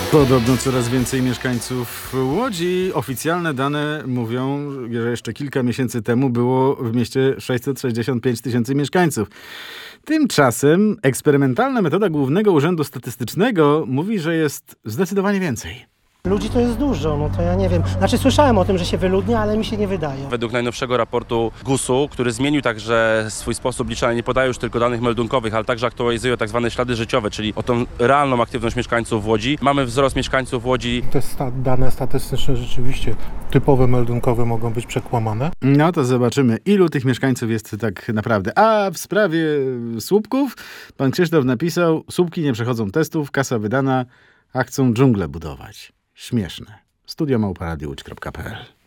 Podobno coraz więcej mieszkańców Łodzi. Oficjalne dane mówią, że jeszcze kilka miesięcy temu było w mieście 665 tysięcy mieszkańców. Tymczasem eksperymentalna metoda Głównego Urzędu Statystycznego mówi, że jest zdecydowanie więcej. Ludzi to jest dużo, no to ja nie wiem. Znaczy słyszałem o tym, że się wyludnia, ale mi się nie wydaje. Według najnowszego raportu GUS-u, który zmienił także swój sposób liczenia, nie podaje już tylko danych meldunkowych, ale także aktualizuje tak zwane ślady życiowe, czyli o tą realną aktywność mieszkańców w Łodzi. Mamy wzrost mieszkańców Łodzi. Te dane statystyczne rzeczywiście typowe meldunkowe mogą być przekłamane. No to zobaczymy, ilu tych mieszkańców jest tak naprawdę. A w sprawie słupków pan Krzysztof napisał: słupki nie przechodzą testów, kasa wydana, a chcą dżunglę budować. Śmieszne. studio@radiołódź.pl